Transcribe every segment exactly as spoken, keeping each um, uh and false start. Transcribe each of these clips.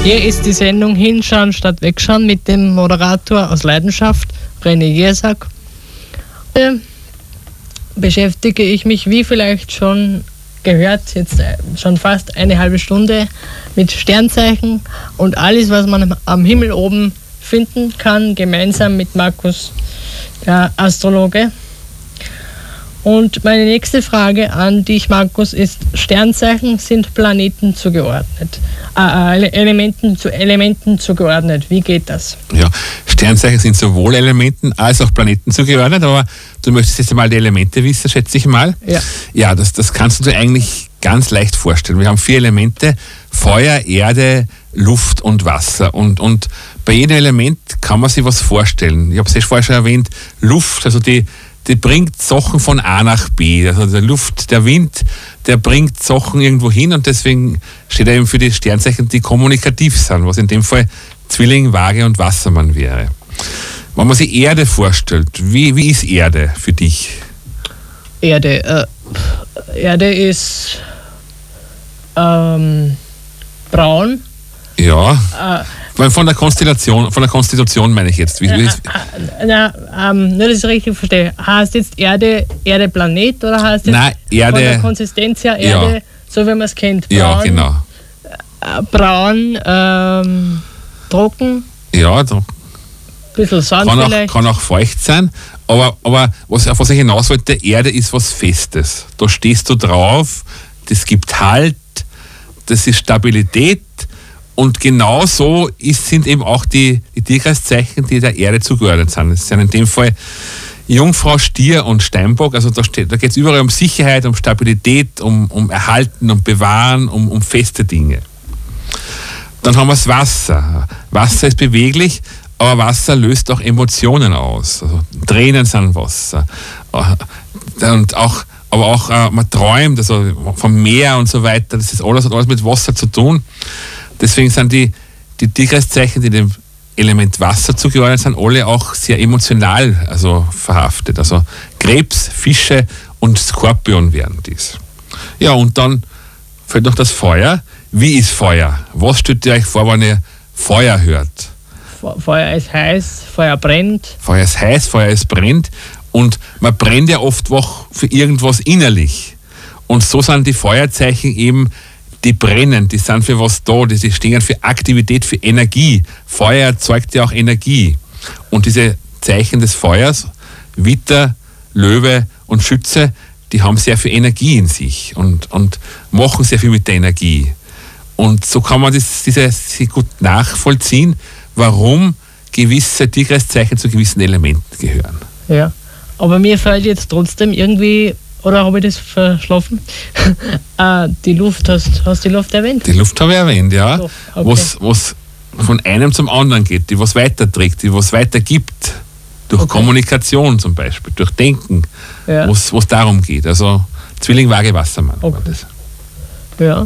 Hier ist die Sendung Hinschauen statt Wegschauen mit dem Moderator aus Leidenschaft, René Jesak. Äh, beschäftige ich mich, wie vielleicht schon gehört, jetzt schon fast eine halbe Stunde mit Sternzeichen und alles, was man am Himmel oben finden kann, gemeinsam mit Markus, der Astrologe. Und meine nächste Frage an dich, Markus, ist: Sternzeichen sind Planeten zugeordnet, äh, Elementen zu Elementen zugeordnet. Wie geht das? Ja, Sternzeichen sind sowohl Elementen als auch Planeten zugeordnet, aber du möchtest jetzt einmal die Elemente wissen, schätze ich mal. Ja. Ja, das, das kannst du dir eigentlich ganz leicht vorstellen. Wir haben vier Elemente: Feuer, Erde, Luft und Wasser. Und, und bei jedem Element kann man sich was vorstellen. Ich habe es ja vorher schon erwähnt, Luft, also die die bringt Sachen von A nach B. Also der Luft, der Wind, der bringt Sachen irgendwo hin und deswegen steht er eben für die Sternzeichen, die kommunikativ sind, was in dem Fall Zwilling, Waage und Wassermann wäre. Wenn man sich Erde vorstellt, wie, wie ist Erde für dich? Erde, äh, Erde ist ähm, braun. Ja. Äh, Von der Konstellation, von der Konstitution meine ich jetzt. Wie, wie na, ähm, nur, dass ich richtig verstehe. Heißt jetzt Erde, Erde Planet oder heißt jetzt Nein, Erde, von der Konsistenz her Erde, ja, so wie man es kennt? Braun, ja, genau. Äh, braun, ähm, trocken. Ja, ein bisschen Sand kann vielleicht. Auch, kann auch feucht sein, aber, aber was, auf was ich hinaus wollte, Erde ist was Festes. Da stehst du drauf, das gibt Halt, das ist Stabilität. Und genau so ist, sind eben auch die, die Tierkreiszeichen, die der Erde zugeordnet sind. Das sind in dem Fall Jungfrau, Stier und Steinbock. Also da, da geht es überall um Sicherheit, um Stabilität, um, um Erhalten, um Bewahren, um, um feste Dinge. Dann haben wir das Wasser. Wasser ist beweglich, aber Wasser löst auch Emotionen aus. Also Tränen sind Wasser. Und auch, aber auch man träumt, also vom Meer und so weiter. Das ist alles, hat alles mit Wasser zu tun. Deswegen sind die, die Tierkreiszeichen, die dem Element Wasser zugeordnet sind, alle auch sehr emotional also verhaftet. Also Krebs, Fische und Skorpion wären dies. Ja, und dann fällt noch das Feuer. Wie ist Feuer? Was stellt ihr euch vor, wenn ihr Feuer hört? Feuer ist heiß, Feuer brennt. Feuer ist heiß, Feuer ist brennt. Und man brennt ja oft auch für irgendwas innerlich. Und so sind die Feuerzeichen eben, die brennen, die sind für was da, die stehen für Aktivität, für Energie. Feuer erzeugt ja auch Energie. Und diese Zeichen des Feuers, Widder, Löwe und Schütze, die haben sehr viel Energie in sich und, und machen sehr viel mit der Energie. Und so kann man das, diese, sehr gut nachvollziehen, warum gewisse Tierkreiszeichen zu gewissen Elementen gehören. Ja, aber mir fällt jetzt trotzdem irgendwie, oder habe ich das verschlafen? äh, die Luft, hast du die Luft erwähnt? Die Luft habe ich erwähnt, ja. Okay. Was, was von einem zum anderen geht, die was weiterträgt, die was weitergibt. Durch okay. Kommunikation zum Beispiel, durch Denken, ja. wo es darum geht. Also Zwilling, Waage, Wassermann. Okay. War das.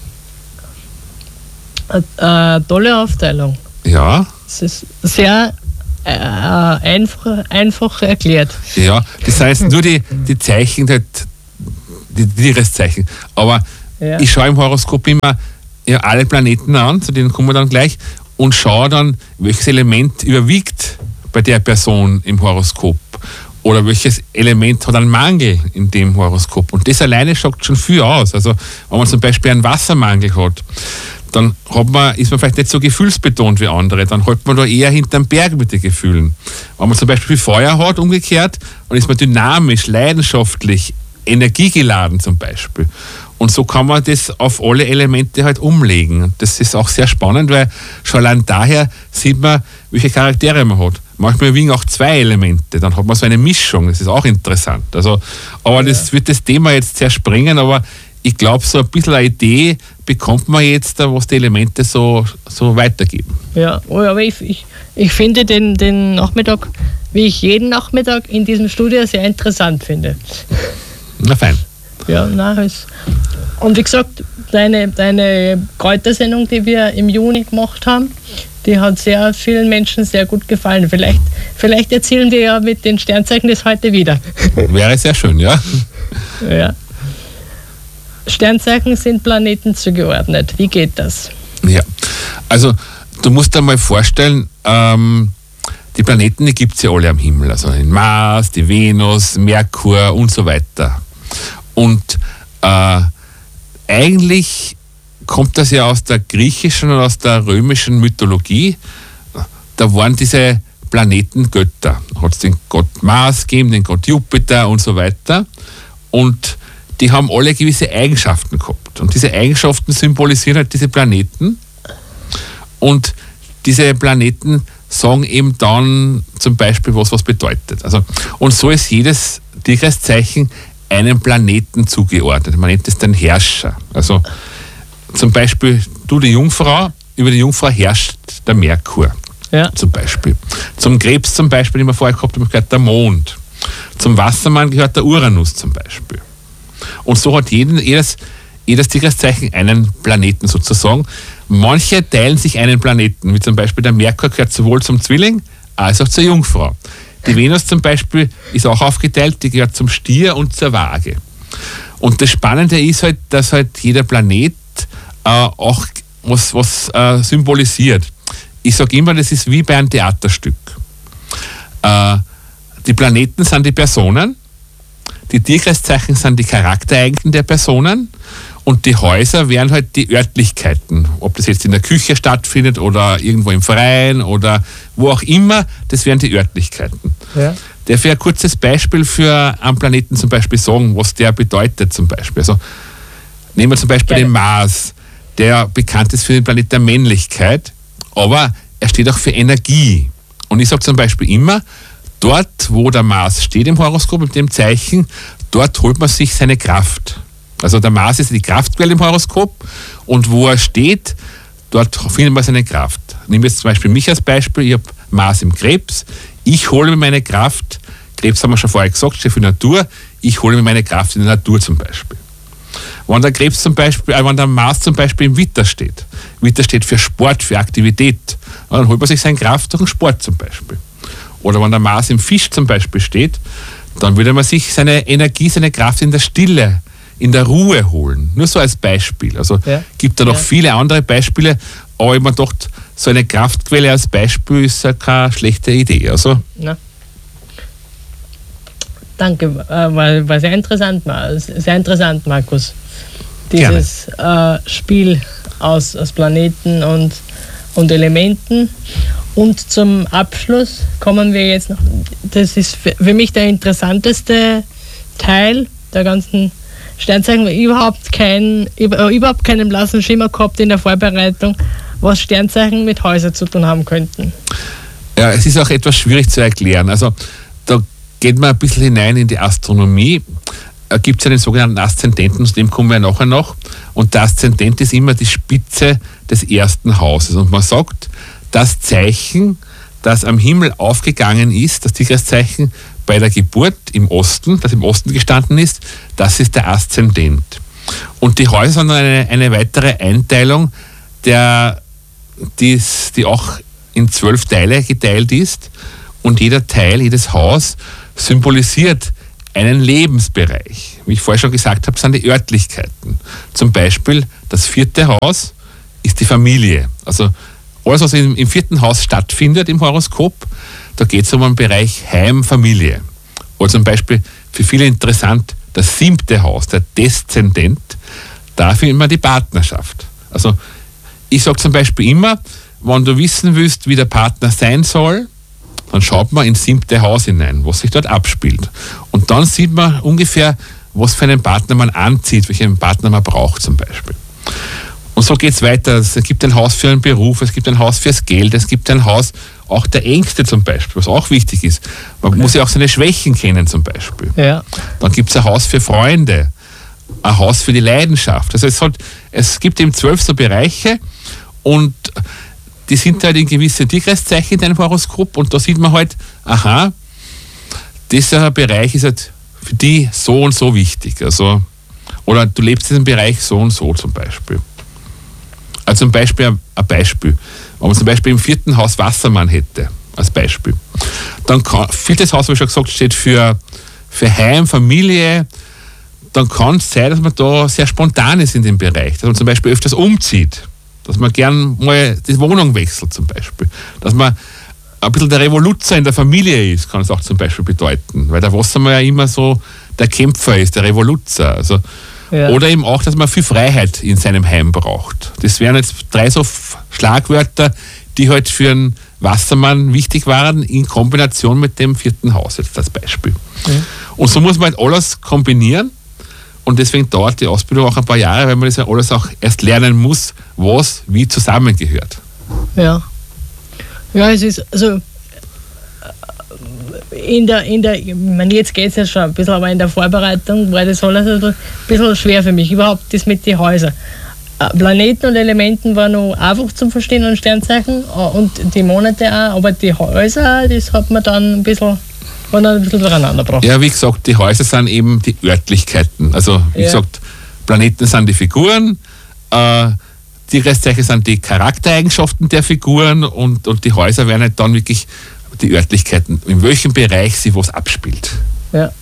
Ja. Eine tolle Aufteilung. Ja. Es ist sehr äh, einfach, einfach erklärt. Ja, das heißt nur die, die Zeichen, die, die Tierkreiszeichen. Aber ja. ich schaue im Horoskop immer ja, alle Planeten an, zu denen kommen wir dann gleich, und schaue dann, welches Element überwiegt bei der Person im Horoskop. Oder welches Element hat einen Mangel in dem Horoskop. Und das alleine sagt schon viel aus. Also wenn man zum Beispiel einen Wassermangel hat, dann hat man, ist man vielleicht nicht so gefühlsbetont wie andere. Dann hält man da eher hinterm Berg mit den Gefühlen. Wenn man zum Beispiel Feuer hat, umgekehrt, dann ist man dynamisch, leidenschaftlich, energiegeladen zum Beispiel. Und so kann man das auf alle Elemente halt umlegen. Und das ist auch sehr spannend, weil schon allein daher sieht man, welche Charaktere man hat. Manchmal wiegen auch zwei Elemente, dann hat man so eine Mischung, das ist auch interessant. Also, aber ja. das wird das Thema jetzt sehr sprengen, aber ich glaube, so ein bisschen eine Idee bekommt man jetzt, was die Elemente so, so weitergeben. Ja, aber ich, ich, ich finde den, den Nachmittag, wie ich jeden Nachmittag in diesem Studio sehr interessant finde. Na fein. Ja, na, es, und wie gesagt, deine, deine Kräutersendung, die wir im Juni gemacht haben, die hat sehr vielen Menschen sehr gut gefallen. Vielleicht, vielleicht erzählen wir ja mit den Sternzeichen das heute wieder. Wäre sehr schön, ja. Ja. Sternzeichen sind Planeten zugeordnet. Wie geht das? Ja, Also du musst dir mal vorstellen, ähm, die Planeten, die gibt es ja alle am Himmel. Also den Mars, die Venus, Merkur und so weiter. Und äh, eigentlich kommt das ja aus der griechischen und aus der römischen Mythologie. Da waren diese Planeten Götter. Da hat es den Gott Mars gegeben, den Gott Jupiter und so weiter. Und die haben alle gewisse Eigenschaften gehabt. Und diese Eigenschaften symbolisieren halt diese Planeten. Und diese Planeten sagen eben dann zum Beispiel was, was bedeutet. Also, und so ist jedes Tierkreiszeichen einem Planeten zugeordnet. Man nennt es den Herrscher. Also zum Beispiel du, die Jungfrau, über die Jungfrau herrscht der Merkur. Ja. Zum Beispiel. Zum Krebs zum Beispiel, den wir vorher gehabt haben, gehört der Mond. Zum Wassermann gehört der Uranus zum Beispiel. Und so hat jeden, jedes, jedes Tierkreiszeichen einen Planeten sozusagen. Manche teilen sich einen Planeten, wie zum Beispiel der Merkur gehört sowohl zum Zwilling als auch zur Jungfrau. Die Venus zum Beispiel ist auch aufgeteilt, die gehört zum Stier und zur Waage. Und das Spannende ist halt, dass halt jeder Planet äh, auch was, was äh, symbolisiert. Ich sage immer, das ist wie bei einem Theaterstück. Äh, die Planeten sind die Personen, die Tierkreiszeichen sind die Charaktereigenschaften der Personen und die Häuser wären halt die Örtlichkeiten. Ob das jetzt in der Küche stattfindet oder irgendwo im Freien oder wo auch immer, das wären die Örtlichkeiten. Ja. Darf ich ein kurzes Beispiel für einen Planeten zum Beispiel sagen, was der bedeutet zum Beispiel? Also nehmen wir zum Beispiel Gerne. den Mars, der bekannt ist für den Planet der Männlichkeit, aber er steht auch für Energie. Und ich sage zum Beispiel immer, dort, wo der Mars steht im Horoskop, mit dem Zeichen, dort holt man sich seine Kraft. Also der Mars ist die Kraftquelle im Horoskop und wo er steht, dort findet man seine Kraft. Nehmen wir jetzt zum Beispiel mich als Beispiel, ich habe Mars im Krebs, ich hole mir meine Kraft, Krebs haben wir schon vorher gesagt, steht für Natur, ich hole mir meine Kraft in der Natur zum Beispiel. Wenn der Krebs zum Beispiel, äh, wenn der Mars zum Beispiel im Witter steht, Witter steht für Sport, für Aktivität, dann holt man sich seine Kraft durch den Sport zum Beispiel. Oder wenn der Mars im Fisch zum Beispiel steht, dann würde man sich seine Energie, seine Kraft in der Stille, in der Ruhe holen. Nur so als Beispiel. Also Ja. gibt da noch Ja. viele andere Beispiele, aber ich mir gedacht, so eine Kraftquelle als Beispiel ist ja keine schlechte Idee. Also, Na. Danke, äh, war, war sehr interessant, Ma- sehr interessant, Markus. Dieses äh, Spiel aus, aus Planeten und, und Elementen. Und zum Abschluss kommen wir jetzt noch, das ist für, für mich der interessanteste Teil der ganzen Sternzeichen, weil ich überhaupt, kein, über, überhaupt keinen blassen Schimmer gehabt in der Vorbereitung, was Sternzeichen mit Häusern zu tun haben könnten. ja, es ist auch etwas schwierig zu erklären. Also da geht man ein bisschen hinein in die Astronomie. Da gibt es ja den sogenannten Aszendenten, zu dem kommen wir nachher noch. Und der Aszendent ist immer die Spitze des ersten Hauses. Und man sagt, das Zeichen, das am Himmel aufgegangen ist, das Tierkreiszeichen bei der Geburt im Osten, das im Osten gestanden ist, das ist der Aszendent. Und die Häuser sind eine, eine weitere Einteilung, der, die, die auch in zwölf Teile geteilt ist. Und jeder Teil, jedes Haus symbolisiert einen Lebensbereich. Wie ich vorher schon gesagt habe, sind die Örtlichkeiten. Zum Beispiel das vierte Haus ist die Familie. Also alles, was im, im vierten Haus stattfindet im Horoskop, da geht es um einen Bereich Heim, Familie. Oder zum Beispiel für viele interessant, das siebte Haus, der Deszendent, da findet man die Partnerschaft. Also ich sage zum Beispiel immer, wenn du wissen willst, wie der Partner sein soll, dann schaut man ins siebte Haus hinein, was sich dort abspielt. Und dann sieht man ungefähr, was für einen Partner man anzieht, welchen Partner man braucht zum Beispiel. Und so geht es weiter. Es gibt ein Haus für einen Beruf, es gibt ein Haus fürs Geld, es gibt ein Haus auch der Ängste zum Beispiel, was auch wichtig ist. Man okay. muss ja auch seine Schwächen kennen zum Beispiel. Ja. Dann gibt es ein Haus für Freunde, ein Haus für die Leidenschaft. Also es, hat, es gibt eben zwölf so Bereiche und die sind halt in gewisse Tierkreiszeichen in deinem Horoskop und da sieht man halt, aha, dieser Bereich ist halt für die so und so wichtig. Also, oder du lebst in diesem Bereich so und so zum Beispiel. Also zum Beispiel ein Beispiel. Wenn man zum Beispiel im vierten Haus Wassermann hätte, als Beispiel, dann kann, viertes Haus, wie schon gesagt, steht für, für Heim, Familie, dann kann es sein, dass man da sehr spontan ist in dem Bereich, dass man zum Beispiel öfters umzieht. dass man gern mal die Wohnung wechselt zum Beispiel. Dass man ein bisschen der Revoluzer in der Familie ist, kann es auch zum Beispiel bedeuten. Weil der Wassermann ja immer so der Kämpfer ist, der Revoluzer. Also, ja. Oder eben auch, dass man viel Freiheit in seinem Heim braucht. Das wären jetzt drei so Schlagwörter, die halt für einen Wassermann wichtig waren, in Kombination mit dem vierten Haus jetzt als Beispiel. Mhm. Und so muss man halt alles kombinieren. Und deswegen dauert die Ausbildung auch ein paar Jahre, weil man das ja alles auch erst lernen muss, was wie zusammengehört. Ja. Ja, es ist, also in der, in der, ich meine, jetzt geht es ja schon ein bisschen, aber in der Vorbereitung war das alles ein bisschen schwer für mich, überhaupt das mit den Häusern. Planeten und Elementen war noch einfach zum Verstehen und Sternzeichen und die Monate auch, aber die Häuser, das hat man dann ein bisschen, war dann ein bisschen durcheinander gebracht. Ja, wie gesagt, die Häuser sind eben die Örtlichkeiten. Also, wie ja. gesagt, Planeten sind die Figuren, äh, Tierkreiszeichen sind die Charaktereigenschaften der Figuren und, und die Häuser werden halt dann wirklich die Örtlichkeiten, in welchem Bereich sich was abspielt. Ja.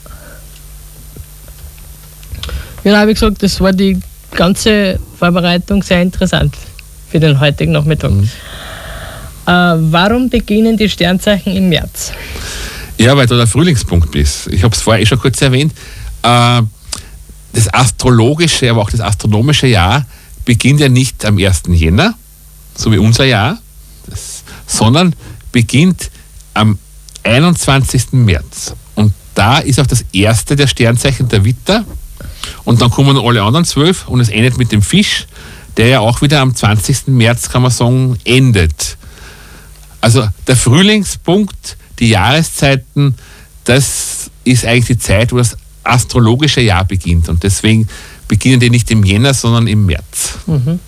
Genau, wie gesagt, das war die ganze Vorbereitung sehr interessant für den heutigen Nachmittag. Mhm. Äh, warum beginnen die Sternzeichen im März? Ja, weil da der Frühlingspunkt ist. Ich habe es vorher eh schon kurz erwähnt. Äh, das astrologische, aber auch das astronomische Jahr beginnt ja nicht am ersten Jänner, so wie unser Jahr, das, sondern beginnt am einundzwanzigsten März. Und da ist auch das erste der Sternzeichen der Widder. Und dann kommen alle anderen zwölf und es endet mit dem Fisch, der ja auch wieder am zwanzigsten März, kann man sagen, endet. Also der Frühlingspunkt, die Jahreszeiten, das ist eigentlich die Zeit, wo das astrologische Jahr beginnt. Und deswegen beginnen die nicht im Jänner, sondern im März. Mhm.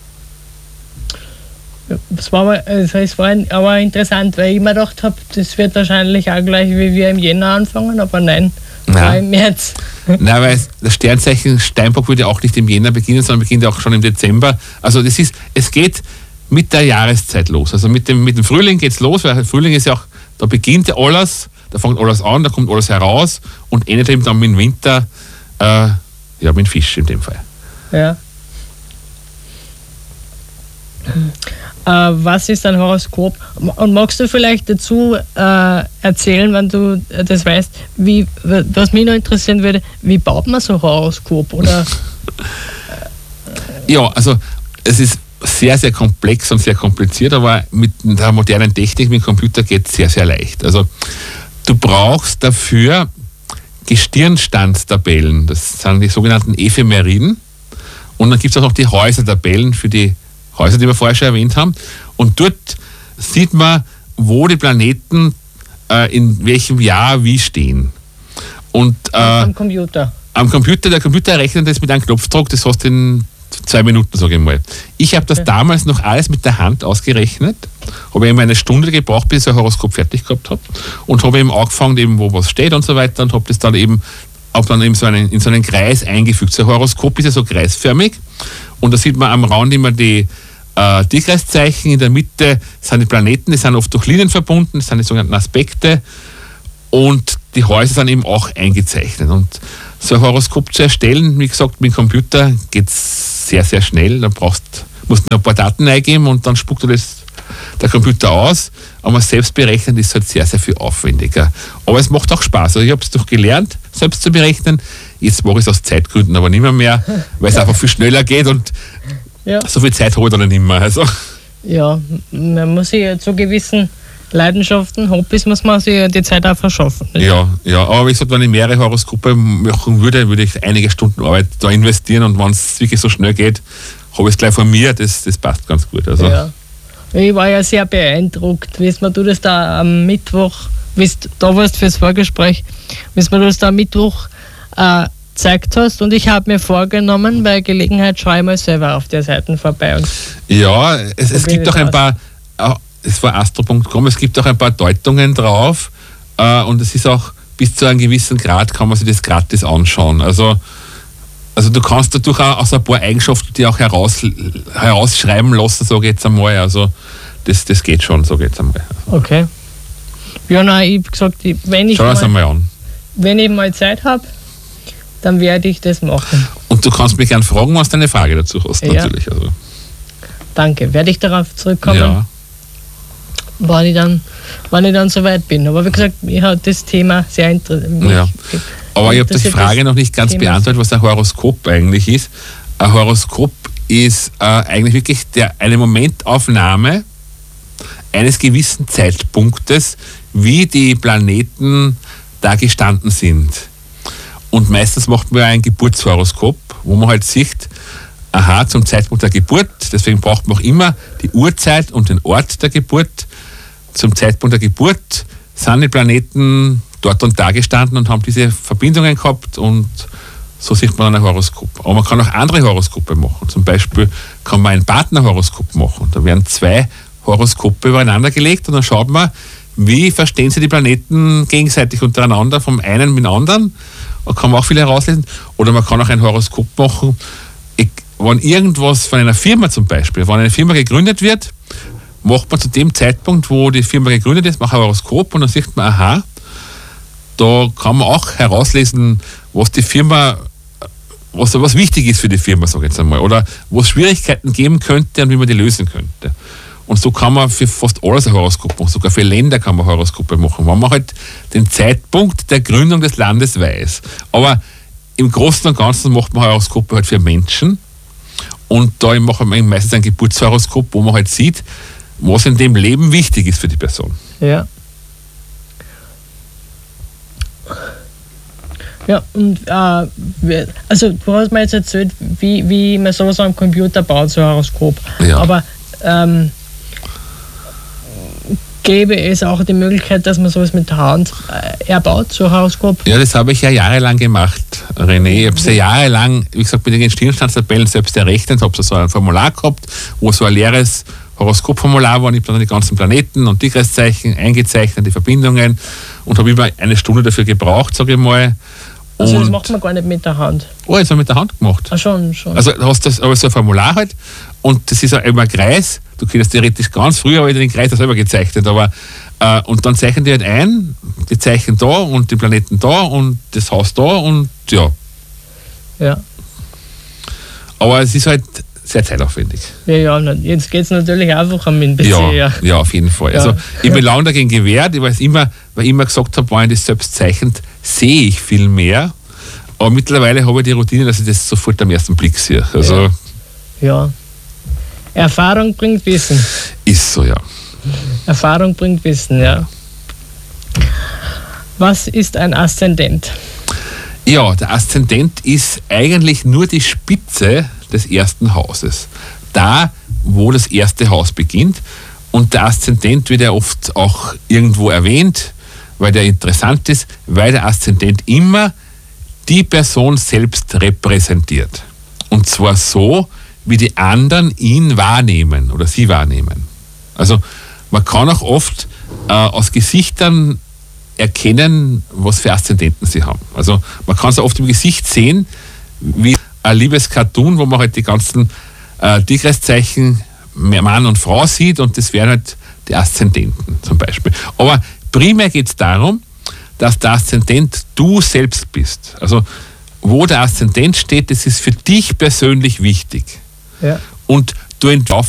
Das war aber, also es war aber interessant, weil ich mir gedacht habe, das wird wahrscheinlich auch gleich wie wir im Jänner anfangen, aber nein, war im März. Nein, weil das Sternzeichen Steinbock würde ja auch nicht im Jänner beginnen, sondern beginnt auch schon im Dezember. Also das ist, es geht mit der Jahreszeit los. Also mit dem, mit dem Frühling geht es los, weil Frühling ist ja auch, da beginnt ja alles, da fängt alles an, da kommt alles heraus und endet eben dann mit dem Winter, äh, ja, mit dem Fisch in dem Fall. Ja. Äh, was ist ein Horoskop? Und magst du vielleicht dazu äh, erzählen, wenn du das weißt, wie, was mich noch interessieren würde, wie baut man so ein Horoskop? Oder? Ja, also es ist sehr, sehr komplex und sehr kompliziert, aber mit der modernen Technik, mit dem Computer geht es sehr, sehr leicht. Also du brauchst dafür Gestirnstandstabellen, das sind die sogenannten Ephemeriden, und dann gibt es auch noch die Häusertabellen für die Häuser, die wir vorher schon erwähnt haben. Und dort sieht man, wo die Planeten äh, in welchem Jahr wie stehen. Und, äh, am Computer? Am Computer. Der Computer rechnet das mit einem Knopfdruck, das hast du in zwei Minuten, sage ich mal. Ich habe das okay. damals noch alles mit der Hand ausgerechnet, habe eben eine Stunde gebraucht, bis ich ein Horoskop fertig gehabt habe und habe eben angefangen, eben, wo was steht und so weiter, und habe das dann eben auch dann eben so einen, in so einen Kreis eingefügt. So ein Horoskop ist ja so kreisförmig und da sieht man am Rand immer die äh, Tierkreiszeichen, in der Mitte sind die Planeten, die sind oft durch Linien verbunden, das sind die sogenannten Aspekte, und die Häuser sind eben auch eingezeichnet. Und so ein Horoskop zu erstellen, wie gesagt, mit dem Computer geht es sehr, sehr schnell. Da brauchst, musst du ein paar Daten eingeben und dann spuckt du das der Computer aus. Aber selbst berechnen ist halt sehr, sehr viel aufwendiger. Aber es macht auch Spaß. Also ich habe es doch gelernt, selbst zu berechnen. Jetzt mache ich es aus Zeitgründen aber nicht mehr, mehr, weil es einfach viel schneller geht und ja. so viel Zeit habe ich dann nicht mehr. Also. Ja, man muss sich ja zu gewissen Leidenschaften, Hobbys muss man sich die Zeit auch verschaffen. Nicht? Ja, ja, aber wie gesagt, wenn ich mehrere Horoskope machen würde, würde ich einige Stunden Arbeit da investieren, und wenn es wirklich so schnell geht, habe ich es gleich von mir, das, das passt ganz gut. Also. Ja. Ich war ja sehr beeindruckt, wie du das da am Mittwoch, wie du da warst fürs Vorgespräch, wie du das da am Mittwoch äh, gezeigt hast, und ich habe mir vorgenommen, bei Gelegenheit schaue ich mal selber auf der Seite vorbei. Und ja, es, es gibt auch ein paar, es war astro punkt com, es gibt auch ein paar Deutungen drauf, äh, und es ist auch bis zu einem gewissen Grad kann man sich das gratis anschauen. Also, also du kannst dadurch auch aus ein paar Eigenschaften die auch heraus, herausschreiben lassen, sage ich jetzt einmal. Also das, das geht schon, sage ich jetzt einmal. Okay. Ja, nein, ich habe gesagt, wenn ich, Schau das einmal an. wenn ich mal Zeit habe, dann werde ich das machen. Und du kannst mich gerne fragen, was deine Frage dazu hast, ja. natürlich. Also. danke. Werde ich darauf zurückkommen, Ja. wann ich dann, wann ich dann soweit bin. Aber wie gesagt, mich hat das Thema sehr interessiert. Ja. Aber ich habe die Frage noch nicht ganz Thema beantwortet, was ein Horoskop eigentlich ist. Ein Horoskop ist äh, eigentlich wirklich der, eine Momentaufnahme eines gewissen Zeitpunktes, wie die Planeten da gestanden sind. Und meistens macht man ein Geburtshoroskop, wo man halt sieht, aha, zum Zeitpunkt der Geburt, deswegen braucht man auch immer die Uhrzeit und den Ort der Geburt. Zum Zeitpunkt der Geburt sind die Planeten dort und da gestanden und haben diese Verbindungen gehabt, und so sieht man dann ein Horoskop. Aber man kann auch andere Horoskope machen. Zum Beispiel kann man ein Partnerhoroskop machen. Da werden zwei Horoskope übereinander gelegt und dann schaut man, wie verstehen sich die Planeten gegenseitig untereinander, vom einen mit dem anderen. Da kann man auch viel herauslesen. Oder man kann auch ein Horoskop machen, ich, wenn irgendwas von einer Firma zum Beispiel, wenn eine Firma gegründet wird, macht man zu dem Zeitpunkt, wo die Firma gegründet ist, macht ein Horoskop und dann sieht man, aha, da kann man auch herauslesen, was die Firma, was, was wichtig ist für die Firma, sage ich jetzt einmal, oder wo es Schwierigkeiten geben könnte und wie man die lösen könnte. Und so kann man für fast alles ein Horoskop machen, sogar für Länder kann man Horoskope machen, wenn man halt den Zeitpunkt der Gründung des Landes weiß. Aber im Großen und Ganzen macht man Horoskope halt für Menschen, und da macht man meistens ein Geburtshoroskop, wo man halt sieht, was in dem Leben wichtig ist für die Person. Ja. Ja, und äh, wir- also du hast mir jetzt erzählt, wie, wie man sowas am Computer baut, so ein Horoskop. Ja. Aber ähm, gäbe es auch die Möglichkeit, dass man sowas mit der Hand äh, erbaut, so ein Horoskop? Ja, das habe ich ja jahrelang gemacht, René. Ich habe es ja jahrelang, wie gesagt, mit den Stirnstandstabellen selbst errechnet, habe so ein Formular gehabt, wo so ein leeres Horoskopformular war, und ich habe dann die ganzen Planeten und Tierkreiszeichen eingezeichnet, die Verbindungen, und habe immer eine Stunde dafür gebraucht, sage ich mal. Also das Und- macht man gar nicht mit der Hand. Oh, jetzt habe ich mit der Hand gemacht. Ah, schon, schon. Also du hast das aber so ein Formular halt, und das ist auch immer ein Kreis. Du könntest theoretisch ganz früher habe ich den Kreis selber gezeichnet, aber äh, und dann zeichnen die halt ein, die Zeichen da und die Planeten da und das Haus da, und ja. ja. Aber es ist halt sehr zeitaufwendig. Ja, ja, na, jetzt geht es natürlich einfacher mit dem P C. Ja, Ja. ja, auf jeden Fall. Ja. Also ich bin lange dagegen gewehrt, ich weiß immer, weil ich immer gesagt habe, wenn ich das selbst zeichnet, sehe ich viel mehr. Aber mittlerweile habe ich die Routine, dass ich das sofort am ersten Blick sehe. Also ja. Erfahrung bringt Wissen. ist so, ja. Erfahrung bringt Wissen, ja. Was ist ein Aszendent? Ja, der Aszendent ist eigentlich nur die Spitze des ersten Hauses. Da, wo das erste Haus beginnt. Und der Aszendent wird ja oft auch irgendwo erwähnt, weil der interessant ist, weil der Aszendent immer die Person selbst repräsentiert. Und zwar so, wie die anderen ihn wahrnehmen oder sie wahrnehmen. Also man kann auch oft äh, aus Gesichtern erkennen, was für Aszendenten sie haben. Also man kann es oft im Gesicht sehen, wie ein liebes Cartoon, wo man halt die ganzen äh, Tierkreiszeichen Mann und Frau sieht, und das wären halt die Aszendenten zum Beispiel. Aber primär geht es darum, dass der Aszendent du selbst bist. Also wo der Aszendent steht, das ist für dich persönlich wichtig. Ja. Und du entlaufst